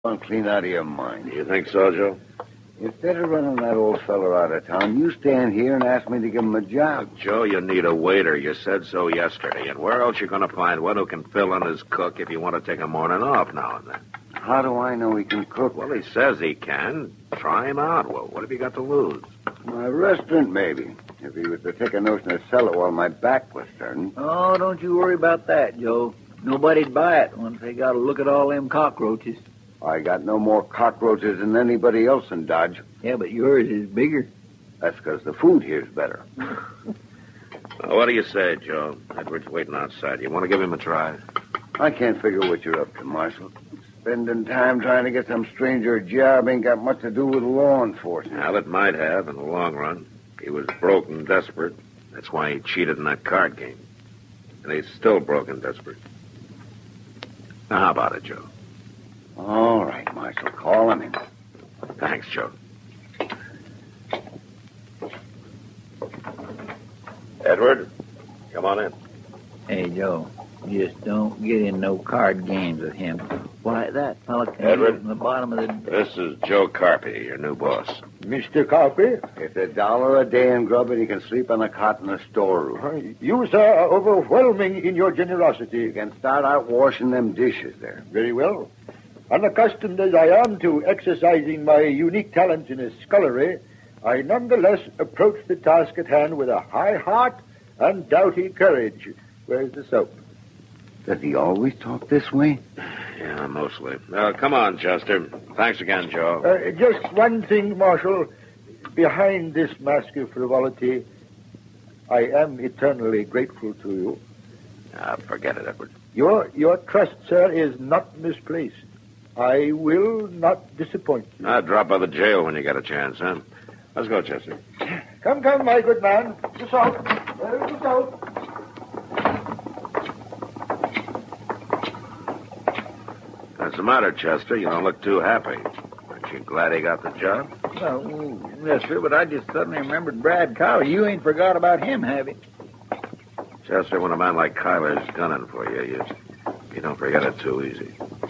Clean out of your mind. You think so, Joe? Instead of running that old fella out of town, you stand here and ask me to give him a job. Look, Joe, you need a waiter. You said so yesterday. And where else you going to find one who can fill in as cook if you want to take a morning off now and then? How do I know he can cook? Well, he says he can. Try him out. Well, what have you got to lose? My restaurant, maybe. If he was to take a notion to sell it while my back was turned. Oh, don't you worry about that, Joe. Nobody'd buy it once they got to look at all them cockroaches. I got no more cockroaches than anybody else in Dodge. Yeah, but yours is bigger. That's because the food here's better. What do you say, Joe? Edward's waiting outside. You want to give him a try? I can't figure what you're up to, Marshal. Spending time trying to get some stranger a job ain't got much to do with law enforcement. Well, it might have in the long run. He was broke and desperate. That's why he cheated in that card game. And he's still broke and desperate. Now, how about it, Joe? All right, Marshal. Call him in. Thanks, Joe. Edward, come on in. Hey, Joe, just don't get in no card games with him. Why, that fella can Edward? get from the bottom of the... This is Joe Carpy, your new boss. Mr. Carpy, It's $1 a day in grub and he can sleep on a cot in the storeroom. you, sir, are overwhelming in your generosity. You can start out washing them dishes there. Very well. Unaccustomed as I am to exercising my unique talents in a scullery, I nonetheless approach the task at hand with a high heart and doughty courage. Where's the soap? Does he always talk this way? Yeah, mostly. Come on, Chester. Thanks again, Joe. Just one thing, Marshal. Behind this mask of frivolity, I am eternally grateful to you. Forget it, Edward. Your trust, sir, is not misplaced. I will not disappoint you. Drop by the jail when you get a chance, huh? Let's go, Chester. Come, my good man. The salt. There's the salt. What's the matter, Chester? You don't look too happy. Aren't you glad he got the job? Well, yes, sir, but I just suddenly remembered Brad Kyler. You ain't forgot about him, have you? Chester, when a man like Kyler's gunning for you, you don't forget it too easy.